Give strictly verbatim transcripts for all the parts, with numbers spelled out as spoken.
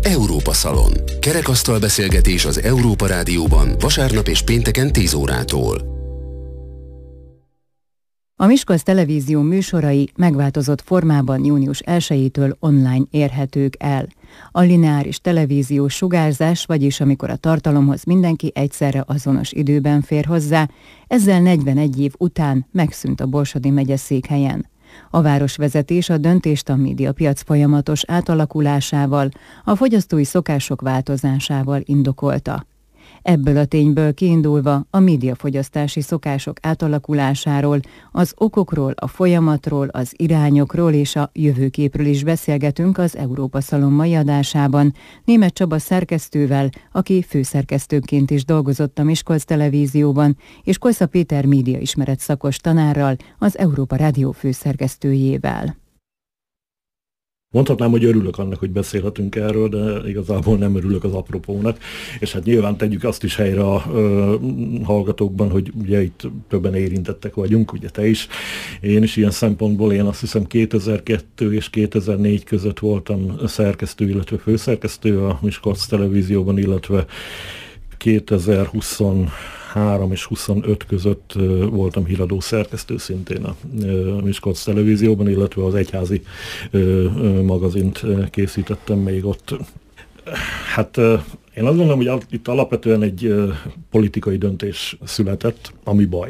Európa Szalon. Kerekasztal beszélgetés az Európa Rádióban vasárnap és pénteken tíz órától. A Miskolc Televízió műsorai megváltozott formában június elsejétől online érhetők el. A lineáris televíziós sugárzás, vagyis amikor a tartalomhoz mindenki egyszerre azonos időben fér hozzá, ezzel negyvenegy év után megszűnt a Borsodi megyeszékhelyen. A városvezetés a döntést a médiapiac folyamatos átalakulásával, a fogyasztói szokások változásával indokolta. Ebből a tényből kiindulva a médiafogyasztási szokások átalakulásáról, az okokról, a folyamatról, az irányokról és a jövőképről is beszélgetünk az Európa Szalon mai adásában Németh Csaba szerkesztővel, aki főszerkesztőként is dolgozott a Miskolc Televízióban, és Kolsza Péter médiaismeret szakos tanárral, az Európa Rádió főszerkesztőjével. Mondhatnám, hogy örülök annak, hogy beszélhetünk erről, de igazából nem örülök az apropónak, és hát nyilván tegyük azt is helyre a ö, hallgatókban, hogy ugye itt többen érintettek vagyunk, ugye te is, én is ilyen szempontból, én azt hiszem kétezer-kettő és kétezer-négy között voltam szerkesztő, illetve főszerkesztő a Miskolc Televízióban, illetve kétezer-huszonhárom és huszonöt között voltam híradó szerkesztő szintén a Miskolc Televízióban, illetve az egyházi magazint készítettem még ott. Hát én azt gondolom, hogy itt alapvetően egy politikai döntés született, ami baj.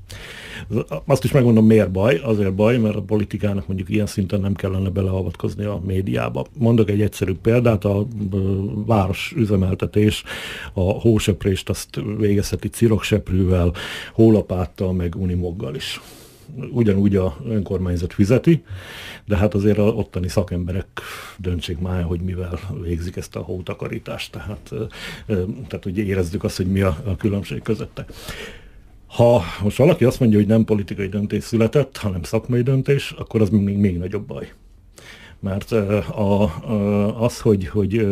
Azt is megmondom, miért baj. Azért baj, mert a politikának mondjuk ilyen szinten nem kellene beleavatkozni a médiába. Mondok egy egyszerű példát, a város üzemeltetés, a hóseprést azt végezheti cirokseprűvel, hólapáttal, meg unimoggal is. Ugyanúgy a önkormányzat fizeti, de hát azért a ottani szakemberek döntsék már, hogy mivel végzik ezt a hótakarítást. Tehát, tehát hogy érezzük azt, hogy mi a, a különbség közötte. Ha most valaki azt mondja, hogy nem politikai döntés született, hanem szakmai döntés, akkor az még, még nagyobb baj. Mert a, a, az, hogy, hogy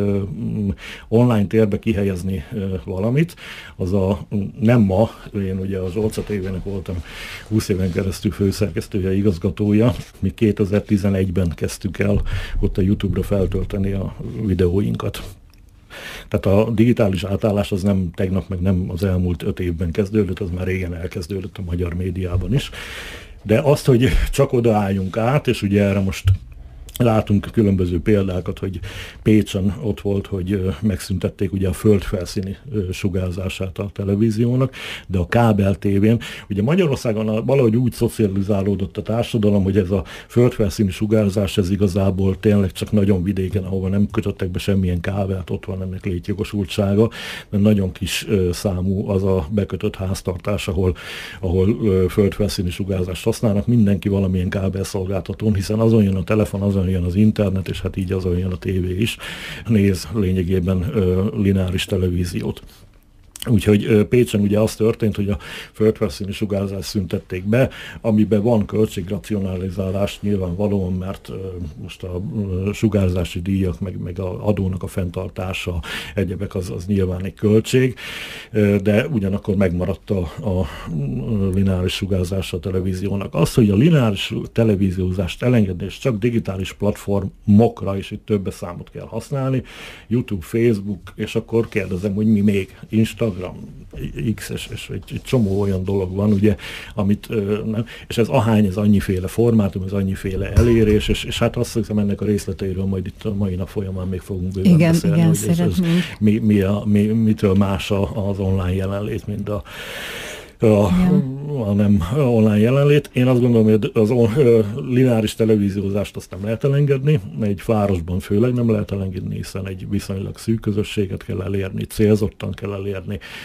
online térbe kihelyezni valamit, az a nem ma, én ugye az Orca té vének voltam húsz éven keresztül főszerkesztője, igazgatója, mi kétezer-tizenegyben kezdtük el ott a YouTube-ra feltölteni a videóinkat. Tehát a digitális átállás az nem tegnap, meg nem az elmúlt öt évben kezdődött, az már régen elkezdődött a magyar médiában is. De azt, hogy csak odaálljunk át, és ugye erre most látunk különböző példákat, hogy Pécsen ott volt, hogy megszüntették ugye a földfelszíni sugárzását a televíziónak, de a kábel tévén, ugye Magyarországon valahogy úgy szocializálódott a társadalom, hogy ez a földfelszíni sugárzás, ez igazából tényleg csak nagyon vidéken, ahova nem kötöttek be semmilyen kábelt, ott van ennek létjogosultsága, de nagyon kis számú az a bekötött háztartás, ahol, ahol földfelszíni sugárzást használnak, mindenki valamilyen kábelszolgáltatón, hiszen azon jön a telefon, azon jön az internet, és hát így azon jön a tévé is, néz lényegében ö, lineáris televíziót. Úgyhogy Pécsen ugye az történt, hogy a földfelszíni sugárzást szüntették be, amiben van költségracionalizálás nyilvánvalóan, mert most a sugárzási díjak, meg, meg a adónak a fenntartása, egyebek az, az nyilván egy költség, de ugyanakkor megmaradt a, a lineáris sugárzás a televíziónak. Az, hogy a lineáris televíziózást elengedni, és csak digitális platformokra is itt több számot kell használni, YouTube, Facebook, és akkor kérdezem, hogy mi még? Instagram, X, és, és egy, egy csomó olyan dolog van, ugye, amit nem, és ez ahány, ez annyiféle formátum, ez annyiféle elérés, és, és hát azt hiszem, ennek a részleteiről majd itt a mai nap folyamán még fogunk bőven igen, beszélni, igen, hogy ez, ez, mi, mi a, mi, mitől más az online jelenlét, mint a A, a nem online jelenlét. Én azt gondolom, hogy az lineáris televíziózást azt nem lehet elengedni, egy városban főleg nem lehet elengedni, hiszen egy viszonylag szűk közösséget kell elérni, célzottan kell elérni,